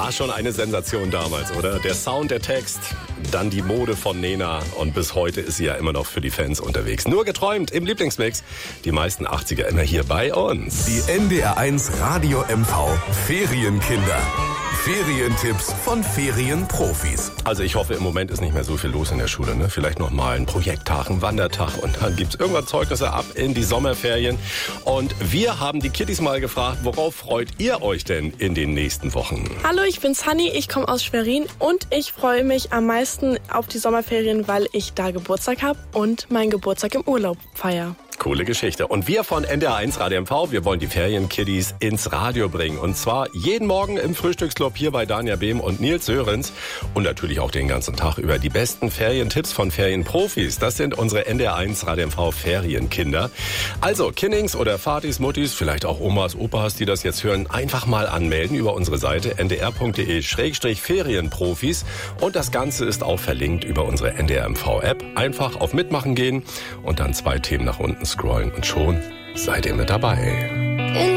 War schon eine Sensation damals, oder? Der Sound, der Text, dann die Mode von Nena und bis heute ist sie ja immer noch für die Fans unterwegs. Nur geträumt im Lieblingsmix, die meisten 80er immer hier bei uns. Die NDR1 Radio MV Ferienkinder. Ferientipps von Ferienprofis. Also ich hoffe, im Moment ist nicht mehr so viel los in der Schule. Ne? Vielleicht noch mal ein Projekttag, ein Wandertag und dann gibt's irgendwann Zeugnisse ab in die Sommerferien. Und wir haben die Kiddies mal gefragt, worauf freut ihr euch denn in den nächsten Wochen? Hallo, ich bin Sunny, ich komme aus Schwerin und ich freue mich am meisten auf die Sommerferien, weil ich da Geburtstag habe und meinen Geburtstag im Urlaub feiere. Coole Geschichte. Und wir von NDR1 Radio MV, wir wollen die Ferienkiddies ins Radio bringen. Und zwar jeden Morgen im Frühstücksclub hier bei Danja Behm und Nils Sörenz. Und natürlich auch den ganzen Tag über die besten Ferientipps von Ferienprofis. Das sind unsere NDR1 Radio MV Ferienkinder. Also Kinnings oder Vatis, Muttis, vielleicht auch Omas, Opas, die das jetzt hören, einfach mal anmelden über unsere Seite ndr.de/Ferienprofis. Und das Ganze ist auch verlinkt über unsere NDR MV App. Einfach auf Mitmachen gehen und dann 2 Themen nach unten scrollen und schon seid ihr mit dabei.